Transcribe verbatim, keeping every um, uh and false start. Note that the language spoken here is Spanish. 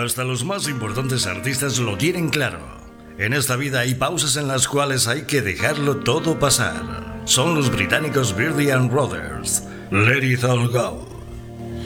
Hasta los más importantes artistas lo tienen claro. En esta vida hay pausas en las cuales hay que dejarlo todo pasar. Son los británicos Beardy and Brothers. Let it all go.